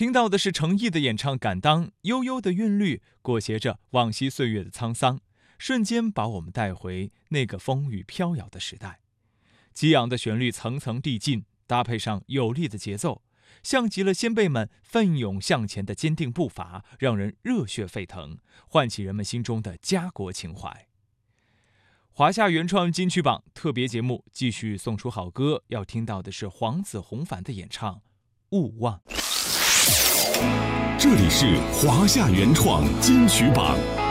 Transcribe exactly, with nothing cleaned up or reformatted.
听到的是程毅的演唱《敢当》，悠悠的韵律裹挟着往昔岁月的沧桑，瞬间把我们带回那个风雨飘摇的时代。激昂的旋律层层递进，搭配上有力的节奏，像极了先辈们奋勇向前的坚定步伐，让人热血沸腾，唤起人们心中的家国情怀。华夏原创金曲榜特别节目继续送出好歌，要听到的是黄子弘凡的演唱《勿忘》。 这里是华夏原创金曲榜。